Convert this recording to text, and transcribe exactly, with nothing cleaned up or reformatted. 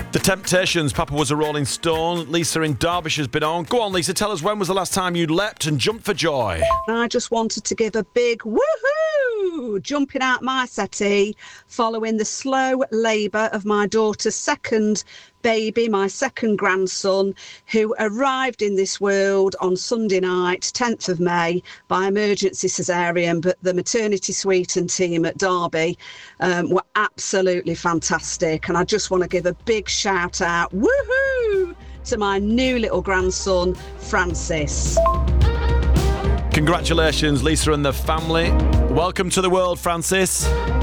The Temptations, Papa was a Rolling Stone. Lisa in Derbyshire's been on. Go on, Lisa, tell us, when was the last time you leapt and jumped for joy? I just wanted to give a big woohoo, jumping out my settee following the slow labour of my daughter's second baby, my second grandson, who arrived in this world on Sunday night, tenth of May, by emergency caesarean. But the maternity suite and team at Derby um, were absolutely fantastic. And I just want to give a big shout out, woohoo, to my new little grandson, Francis. Congratulations, Lisa and the family. Welcome to the world, Francis.